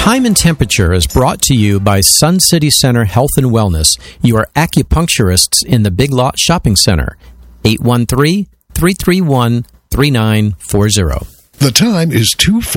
Time and Temperature is brought to you by Sun City Center Health and Wellness, your acupuncturists in the Big Lot Shopping Center. 813-331-3940. The time is 2:40.